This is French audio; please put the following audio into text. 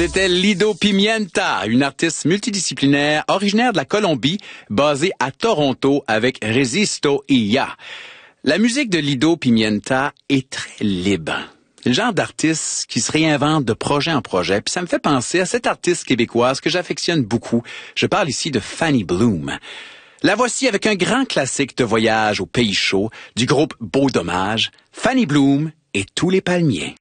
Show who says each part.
Speaker 1: C'était Lido Pimienta, une artiste multidisciplinaire originaire de la Colombie, basée à Toronto avec Resisto Ya. La musique de Lido Pimienta est très libre. C'est le genre d'artiste qui se réinvente de projet en projet, puis ça me fait penser à cette artiste québécoise que j'affectionne beaucoup. Je parle ici de Fanny Bloom. La voici avec un grand classique de voyage au pays chaud du groupe Beau Dommage, Fanny Bloom et tous les palmiers.